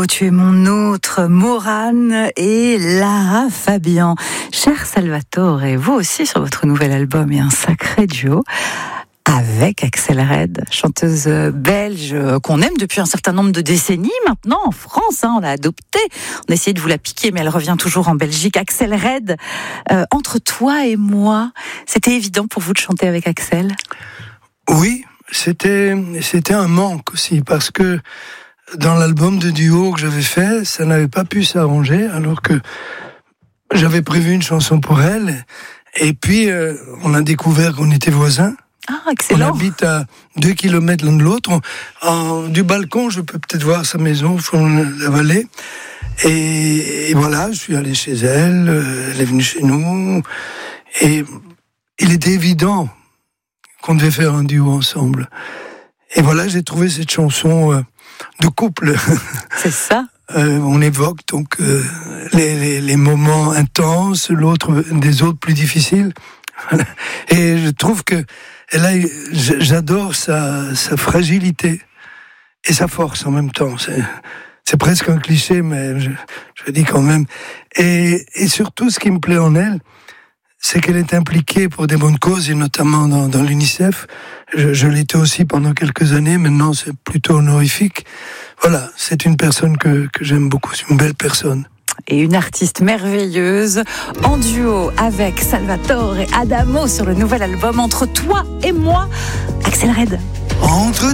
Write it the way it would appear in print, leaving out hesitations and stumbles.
duo Tu es mon autre, Morane et Lara Fabian. Cher Salvatore, et vous aussi sur votre nouvel album, il y a un sacré duo avec Axelle Red, chanteuse belge qu'on aime depuis un certain nombre de décennies maintenant en France. On l'a adoptée, on a essayé de vous la piquer, mais elle revient toujours en Belgique. Axelle Red, entre toi et moi, c'était évident pour vous de chanter avec Axelle ? Oui, c'était un manque aussi, parce que dans l'album de duo que j'avais fait, ça n'avait pas pu s'arranger, alors que j'avais prévu une chanson pour elle, et puis on a découvert qu'on était voisins. Ah, excellent. On habite à 2 kilomètres l'un de l'autre. Du balcon, je peux peut-être voir sa maison, la vallée. Et voilà, je suis allé chez elle, elle est venue chez nous, et il était évident qu'on devait faire un duo ensemble. Et voilà, j'ai trouvé cette chanson de couple. C'est ça. On évoque donc les moments intenses, des autres plus difficiles. Et je trouve que j'adore sa fragilité et sa force en même temps. C'est presque un cliché, mais je le dis quand même. Et surtout, ce qui me plaît en elle, c'est qu'elle est impliquée pour des bonnes causes, et notamment dans l'UNICEF. Je l'étais aussi pendant quelques années, maintenant c'est plutôt honorifique. Voilà, c'est une personne que j'aime beaucoup, c'est une belle personne. Et une artiste merveilleuse, en duo avec Salvatore et Adamo sur le nouvel album Entre toi et moi, Axelle Red. Entre